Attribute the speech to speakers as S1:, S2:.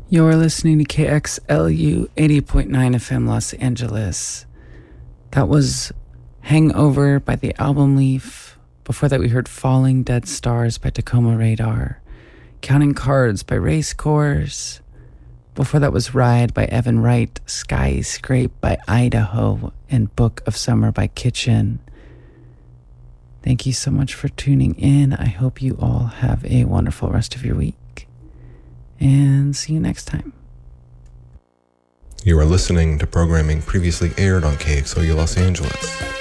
S1: You're listening to KXLU 80.9 FM Los Angeles. That was Hangover by the Album Leaf. Before that, we heard Falling Dead Stars by Tacoma Radar. Counting Cards by Race Course. Before that was Ride by Evan Wright. Skyscrape by Idaho. And Book of Summer by Kitchen. Thank you so much for tuning in. I hope you all have a wonderful rest of your week. And see you next time.
S2: You are listening to programming previously aired on KXOU Los Angeles.